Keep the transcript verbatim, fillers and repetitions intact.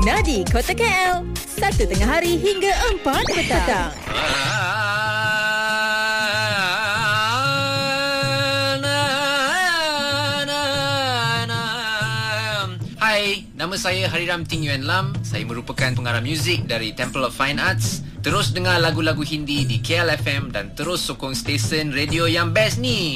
Nadi Kota K L, satu tengah hari hingga empat petang. Hai, nama saya Hariram Ting Yuan Lam. Saya merupakan pengarah muzik dari Temple of Fine Arts. Terus dengar lagu-lagu Hindi di K L F M dan terus sokong stesen radio yang best ni.